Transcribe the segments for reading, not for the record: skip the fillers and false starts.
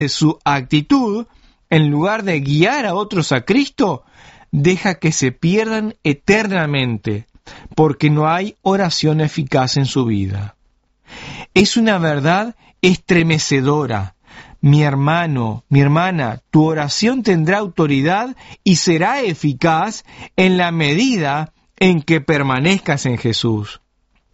su actitud, en lugar de guiar a otros a Cristo, deja que se pierdan eternamente, porque no hay oración eficaz en su vida. Es una verdad estremecedora. Mi hermano, mi hermana, tu oración tendrá autoridad y será eficaz en la medida en que permanezcas en Jesús.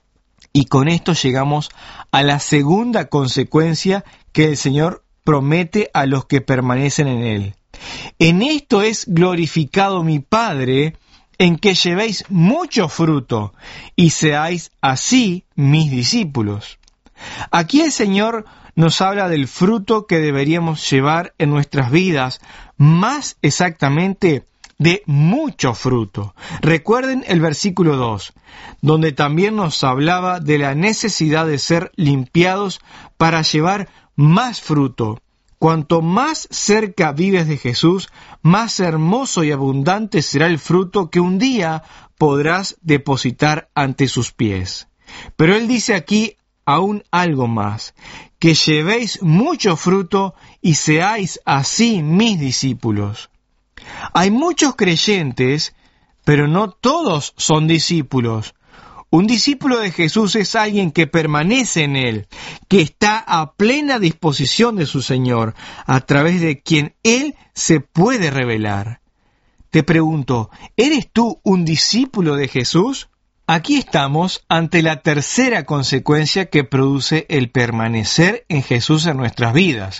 Y con esto llegamos a la segunda consecuencia que el Señor promete a los que permanecen en Él. En esto es glorificado mi Padre, en que llevéis mucho fruto y seáis así mis discípulos. Aquí el Señor nos habla del fruto que deberíamos llevar en nuestras vidas, más exactamente de mucho fruto. Recuerden el versículo 2, donde también nos hablaba de la necesidad de ser limpiados para llevar más fruto. Cuanto más cerca vives de Jesús, más hermoso y abundante será el fruto que un día podrás depositar ante sus pies. Pero Él dice aquí aún algo más, que llevéis mucho fruto y seáis así mis discípulos. Hay muchos creyentes, pero no todos son discípulos. Un discípulo de Jesús es alguien que permanece en Él, que está a plena disposición de su Señor, a través de quien Él se puede revelar. Te pregunto, ¿eres tú un discípulo de Jesús? Aquí estamos ante la tercera consecuencia que produce el permanecer en Jesús en nuestras vidas.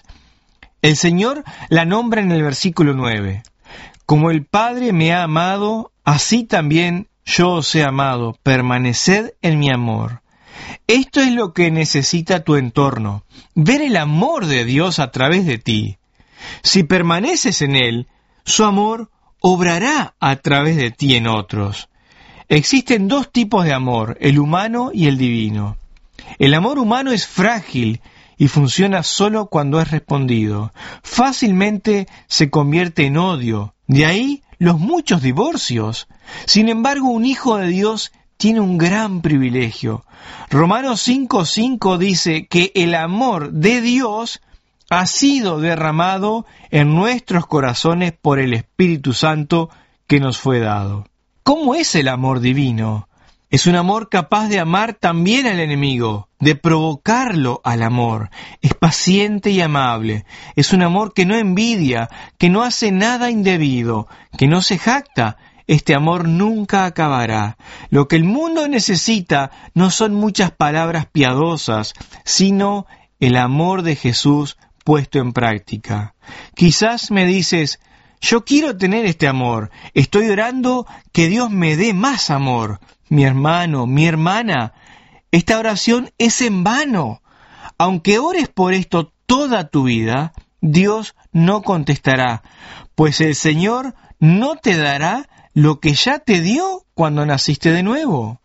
El Señor la nombra en el versículo 9. Como el Padre me ha amado, así también yo os he amado, permaneced en mi amor. Esto es lo que necesita tu entorno, ver el amor de Dios a través de ti. Si permaneces en Él, su amor obrará a través de ti en otros. Existen dos tipos de amor, el humano y el divino. El amor humano es frágil y funciona solo cuando es respondido. Fácilmente se convierte en odio, de ahí los muchos divorcios. Sin embargo, un hijo de Dios tiene un gran privilegio. Romanos 5:5 dice que el amor de Dios ha sido derramado en nuestros corazones por el Espíritu Santo que nos fue dado. ¿Cómo es el amor divino? Es un amor capaz de amar también al enemigo, de provocarlo al amor. Es paciente y amable. Es un amor que no envidia, que no hace nada indebido, que no se jacta. Este amor nunca acabará. Lo que el mundo necesita no son muchas palabras piadosas, sino el amor de Jesús puesto en práctica. Quizás me dices, yo quiero tener este amor. Estoy orando que Dios me dé más amor. Mi hermano, mi hermana, esta oración es en vano. Aunque ores por esto toda tu vida, Dios no contestará, pues el Señor no te dará lo que ya te dio cuando naciste de nuevo.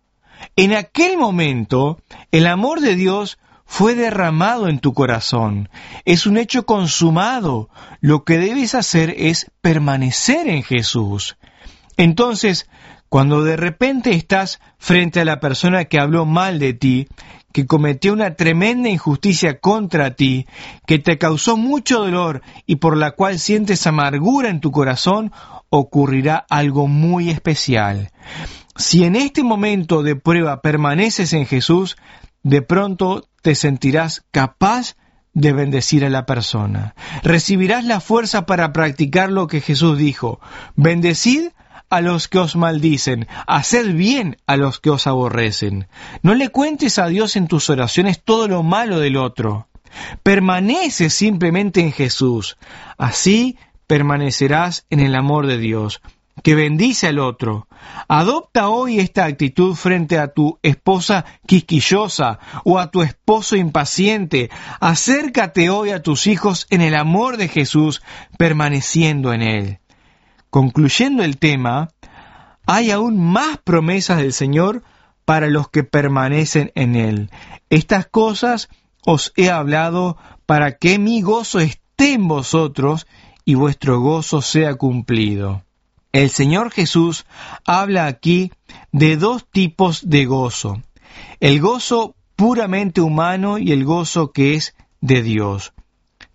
En aquel momento, el amor de Dios fue derramado en tu corazón. Es un hecho consumado. Lo que debes hacer es permanecer en Jesús. Entonces, cuando de repente estás frente a la persona que habló mal de ti, que cometió una tremenda injusticia contra ti, que te causó mucho dolor y por la cual sientes amargura en tu corazón, ocurrirá algo muy especial. Si en este momento de prueba permaneces en Jesús, de pronto te sentirás capaz de bendecir a la persona. Recibirás la fuerza para practicar lo que Jesús dijo: bendecid a los que os maldicen, haced bien a los que os aborrecen. No le cuentes a Dios en tus oraciones todo lo malo del otro. Permanece simplemente en Jesús. Así permanecerás en el amor de Dios, que bendice al otro. Adopta hoy esta actitud frente a tu esposa quisquillosa o a tu esposo impaciente. Acércate hoy a tus hijos en el amor de Jesús, permaneciendo en Él. Concluyendo el tema, hay aún más promesas del Señor para los que permanecen en Él. Estas cosas os he hablado para que mi gozo esté en vosotros y vuestro gozo sea cumplido. El Señor Jesús habla aquí de dos tipos de gozo: el gozo puramente humano y el gozo que es de Dios.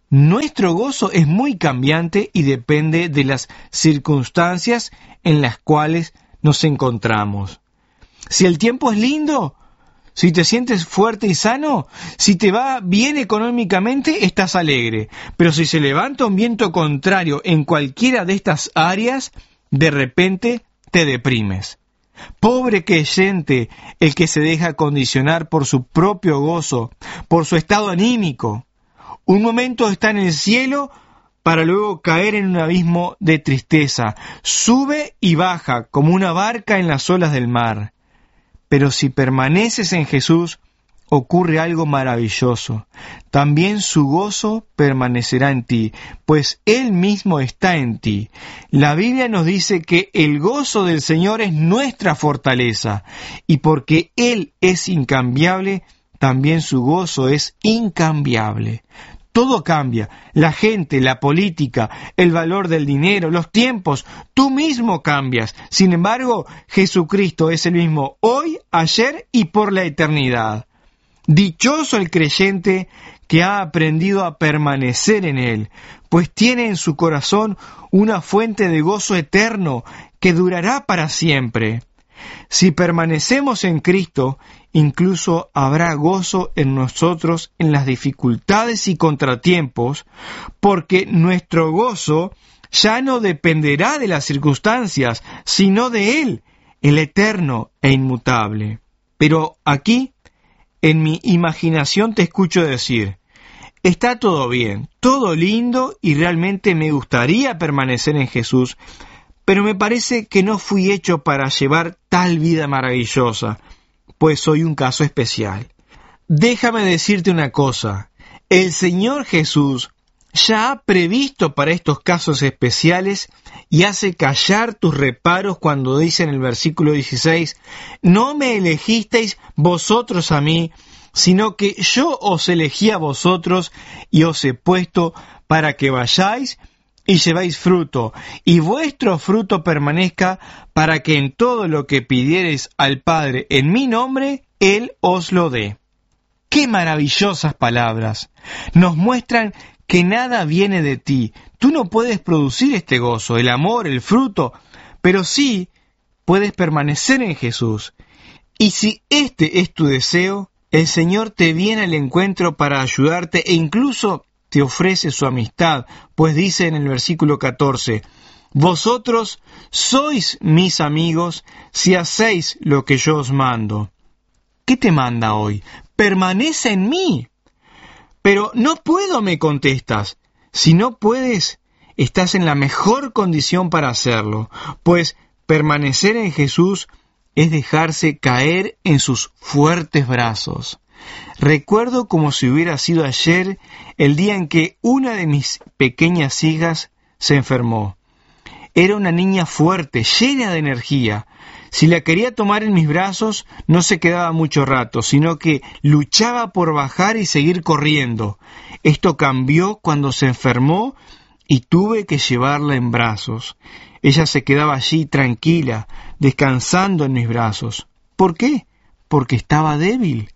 Nuestro gozo es muy cambiante y depende de las circunstancias en las cuales nos encontramos. Si el tiempo es lindo, si te sientes fuerte y sano, si te va bien económicamente, estás alegre. Pero si se levanta un viento contrario en cualquiera de estas áreas, de repente te deprimes. Pobre creyente el que se deja condicionar por su propio gozo, por su estado anímico. Un momento está en el cielo para luego caer en un abismo de tristeza. Sube y baja como una barca en las olas del mar. Pero si permaneces en Jesús, ocurre algo maravilloso. También su gozo permanecerá en ti, pues Él mismo está en ti. La Biblia nos dice que el gozo del Señor es nuestra fortaleza, y porque Él es incambiable, también su gozo es incambiable. Todo cambia, la gente, la política, el valor del dinero, los tiempos, tú mismo cambias. Sin embargo, Jesucristo es el mismo hoy, ayer y por la eternidad. Dichoso el creyente que ha aprendido a permanecer en Él, pues tiene en su corazón una fuente de gozo eterno que durará para siempre. Si permanecemos en Cristo, incluso habrá gozo en nosotros en las dificultades y contratiempos, porque nuestro gozo ya no dependerá de las circunstancias, sino de Él, el eterno e inmutable. Pero aquí, en mi imaginación te escucho decir, está todo bien, todo lindo y realmente me gustaría permanecer en Jesús, pero me parece que no fui hecho para llevar tal vida maravillosa, pues soy un caso especial. Déjame decirte una cosa, el Señor Jesús ya ha previsto para estos casos especiales y hace callar tus reparos cuando dice en el versículo 16, no me elegisteis vosotros a mí, sino que yo os elegí a vosotros y os he puesto para que vayáis y lleváis fruto, y vuestro fruto permanezca, para que en todo lo que pidiereis al Padre en mi nombre, Él os lo dé. ¡Qué maravillosas palabras! Nos muestran que nada viene de ti. Tú no puedes producir este gozo, el amor, el fruto, pero sí puedes permanecer en Jesús. Y si este es tu deseo, el Señor te viene al encuentro para ayudarte e incluso te ofrece su amistad, pues dice en el versículo 14, vosotros sois mis amigos si hacéis lo que yo os mando. ¿Qué te manda hoy? Permanece en mí. Pero no puedo, me contestas. Si no puedes, estás en la mejor condición para hacerlo, pues permanecer en Jesús es dejarse caer en sus fuertes brazos. Recuerdo como si hubiera sido ayer el día en que una de mis pequeñas hijas se enfermó. Era una niña fuerte, llena de energía. Si la quería tomar en mis brazos, no se quedaba mucho rato, sino que luchaba por bajar y seguir corriendo. Esto cambió cuando se enfermó y tuve que llevarla en brazos. Ella se quedaba allí tranquila, descansando en mis brazos. ¿Por qué? Porque estaba débil.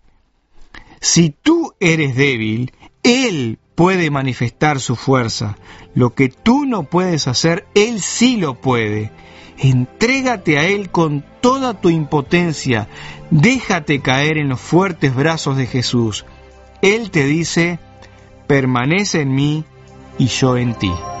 Si tú eres débil, Él puede manifestar su fuerza. Lo que tú no puedes hacer, Él sí lo puede. Entrégate a Él con toda tu impotencia. Déjate caer en los fuertes brazos de Jesús. Él te dice, permanece en mí y yo en ti.